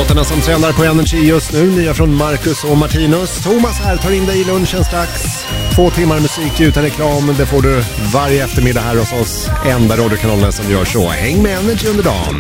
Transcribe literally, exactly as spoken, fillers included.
Låtarna som trendar på Energy just nu, nya från Marcus och Martinus. Thomas här tar in dig i lunchen strax. Två timmar musik utan reklam, det får du varje eftermiddag här hos oss. Enda radiokanalen som gör så. Häng med Energy under dagen.